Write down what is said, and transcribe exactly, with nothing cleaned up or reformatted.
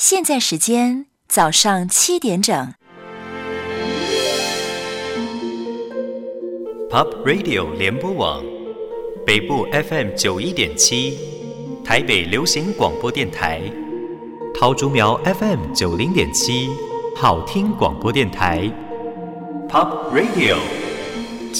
现在时间早上七点整。 Pop Radio 联播网，北部 F M 九一点七，台北流行广播电台，桃竹苗 F M 九零点七，好听广播电台。Pop Radio。